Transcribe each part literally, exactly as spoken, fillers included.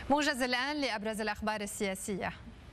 موجز الآن لأبرز الأخبار السياسية.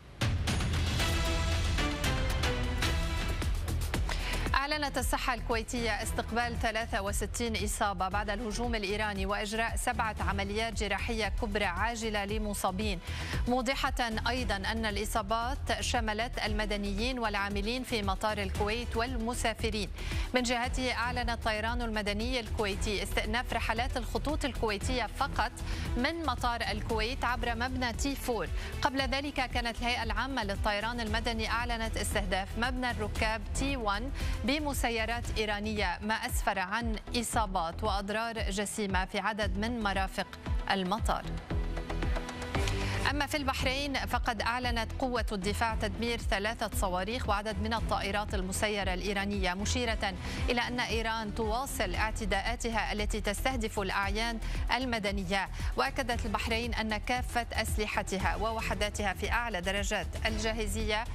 أعلنت الصحة الكويتية استقبال ثلاثة وستين إصابة بعد الهجوم الإيراني وإجراء سبعة عمليات جراحية كبرى عاجلة لمصابين، موضحة أيضا أن الإصابات شملت المدنيين والعاملين في مطار الكويت والمسافرين. من جهته أعلن الطيران المدني الكويتي استئناف رحلات الخطوط الكويتية فقط من مطار الكويت عبر مبنى تي فور. قبل ذلك كانت الهيئة العامة للطيران المدني أعلنت استهداف مبنى الركاب تي واحد بمسيرات إيرانية، ما أسفر عن إصابات وأضرار جسيمة في عدد من مرافق المطار. أما في البحرين فقد أعلنت قوة الدفاع تدمير ثلاثة صواريخ وعدد من الطائرات المسيرة الإيرانية، مشيرة إلى أن إيران تواصل اعتداءاتها التي تستهدف الأعيان المدنية. وأكدت البحرين أن كافة أسلحتها ووحداتها في أعلى درجات الجاهزية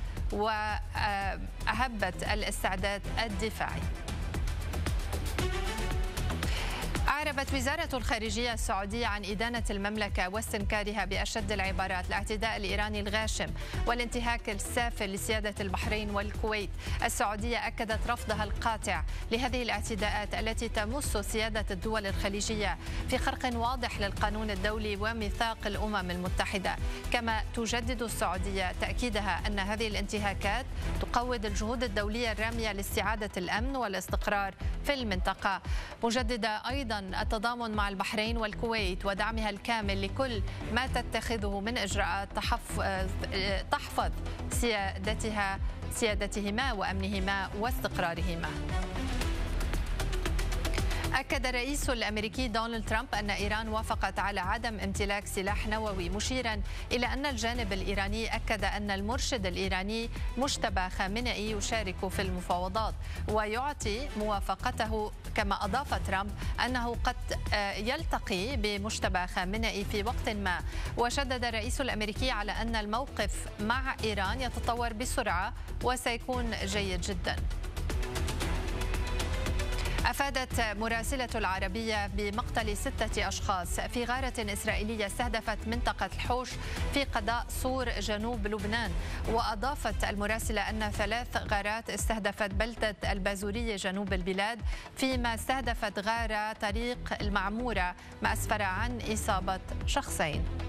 وأهبت الاستعداد الدفاعي. أعربت وزارة الخارجية السعودية عن إدانة المملكة واستنكارها بأشد العبارات الاعتداء الإيراني الغاشم والانتهاك السافل لسيادة البحرين والكويت. السعودية أكدت رفضها القاطع لهذه الاعتداءات التي تمس سيادة الدول الخليجية في خرق واضح للقانون الدولي وميثاق الأمم المتحدة. كما تجدد السعودية تأكيدها أن هذه الانتهاكات تقوض الجهود الدولية الرامية لاستعادة الأمن والاستقرار في المنطقة، مجددة أيضا التضامن مع البحرين والكويت ودعمها الكامل لكل ما تتخذه من إجراءات تحفظ سيادتها سيادتهما وأمنهما واستقرارهما. أكد الرئيس الأمريكي دونالد ترامب أن إيران وافقت على عدم امتلاك سلاح نووي، مشيرا إلى أن الجانب الإيراني أكد أن المرشد الإيراني مجتبى خامنئي يشارك في المفاوضات ويعطي موافقته. كما أضاف ترامب أنه قد يلتقي بمجتبى خامنئي في وقت ما. وشدد الرئيس الأمريكي على أن الموقف مع إيران يتطور بسرعة وسيكون جيد جدا. أفادت مراسلة العربية بمقتل ستة أشخاص في غارة إسرائيلية استهدفت منطقة الحوش في قضاء سور جنوب لبنان. وأضافت المراسلة أن ثلاث غارات استهدفت بلدة البازورية جنوب البلاد، فيما استهدفت غارة طريق المعمورة، ما أسفر عن إصابة شخصين.